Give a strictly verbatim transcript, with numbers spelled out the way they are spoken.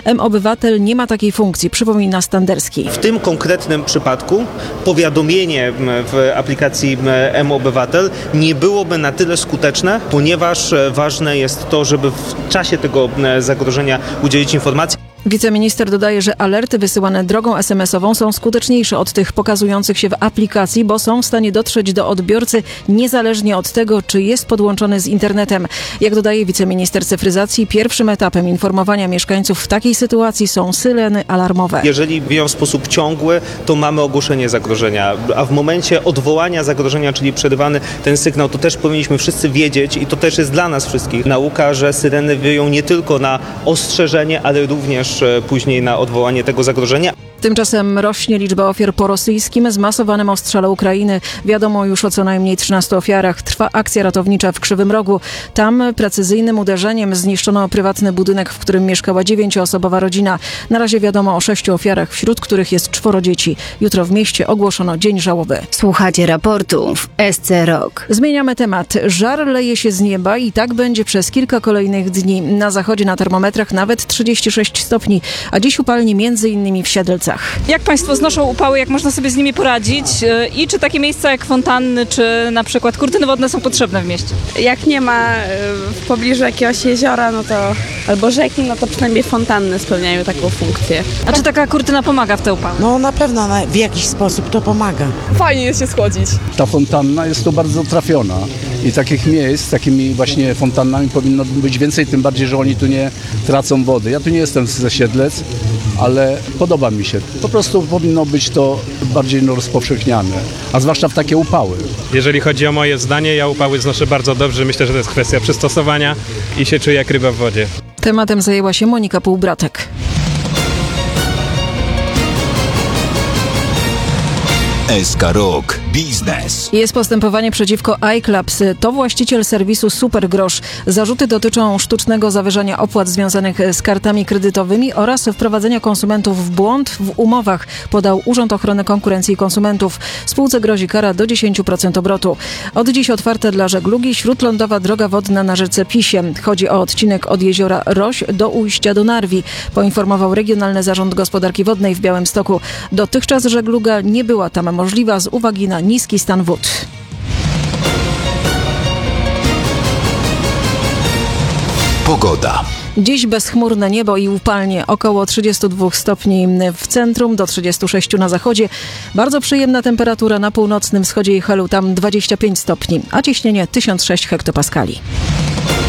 M-Obywatel nie ma takiej funkcji, przypomina Standerski. W tym konkretnym przypadku powiadomienie w aplikacji M-Obywatel nie byłoby na tyle skuteczne, ponieważ ważne jest to, żeby w czasie tego zagrożenia udzielić informacji. Wiceminister dodaje, że alerty wysyłane drogą es em esową są skuteczniejsze od tych pokazujących się w aplikacji, bo są w stanie dotrzeć do odbiorcy niezależnie od tego, czy jest podłączony z internetem. Jak dodaje wiceminister cyfryzacji, pierwszym etapem informowania mieszkańców w takiej sytuacji są syreny alarmowe. Jeżeli biją w sposób ciągły, to mamy ogłoszenie zagrożenia, a w momencie odwołania zagrożenia, czyli przerywany ten sygnał, to też powinniśmy wszyscy wiedzieć i to też jest dla nas wszystkich nauka, że syreny wyją nie tylko na ostrzeżenie, ale również później na odwołanie tego zagrożenia. Tymczasem rośnie liczba ofiar po rosyjskim zmasowanym ostrzale Ukrainy. Wiadomo już o co najmniej trzynastu ofiarach. Trwa akcja ratownicza w Krzywym Rogu. Tam precyzyjnym uderzeniem zniszczono prywatny budynek, w którym mieszkała dziewięcioosobowa rodzina. Na razie wiadomo o sześciu ofiarach, wśród których jest czworo dzieci. Jutro w mieście ogłoszono dzień żałoby. Słuchacie raportu w S C Rock. Zmieniamy temat. Żar leje się z nieba i tak będzie przez kilka kolejnych dni. Na zachodzie na termometrach nawet trzydzieści sześć stopni, a dziś upalnie między innymi w Siedlcach. Jak Państwo znoszą upały, jak można sobie z nimi poradzić i czy takie miejsca jak fontanny, czy na przykład kurtyny wodne są potrzebne w mieście? Jak nie ma w pobliżu jakiegoś jeziora, no to albo rzeki, no to przynajmniej fontanny spełniają taką funkcję. A czy taka kurtyna pomaga w te upały? No na pewno na, w jakiś sposób to pomaga. Fajnie jest się schłodzić. Ta fontanna jest tu bardzo trafiona i takich miejsc, takimi właśnie fontannami powinno być więcej, tym bardziej, że oni tu nie tracą wody. Ja tu nie jestem ze Siedlec, ale podoba mi się. Po prostu powinno być to bardziej no, rozpowszechniane, a zwłaszcza w takie upały. Jeżeli chodzi o moje zdanie, ja upały znoszę bardzo dobrze. Myślę, że to jest kwestia przystosowania i się czuję jak ryba w wodzie. Tematem zajęła się Monika Półbratek. S K Rock Biznes. Jest postępowanie przeciwko iClubs. To właściciel serwisu Supergrosz. Zarzuty dotyczą sztucznego zawyżania opłat związanych z kartami kredytowymi oraz wprowadzenia konsumentów w błąd w umowach, podał Urząd Ochrony Konkurencji i Konsumentów. Spółce grozi kara do dziesięć procent obrotu. Od dziś otwarte dla żeglugi śródlądowa droga wodna na rzece Pisie. Chodzi o odcinek od jeziora Roś do ujścia do Narwi, poinformował Regionalny Zarząd Gospodarki Wodnej w Białymstoku. Dotychczas żegluga nie była tam możliwa z uwagi na niski stan wód. Pogoda. Dziś bezchmurne niebo i upalnie, około trzydzieści dwa stopni w centrum, do trzydziestu sześciu na zachodzie. Bardzo przyjemna temperatura na północnym wschodzie i Helu, tam dwadzieścia pięć stopni, a ciśnienie tysiąc sześć hektopaskali.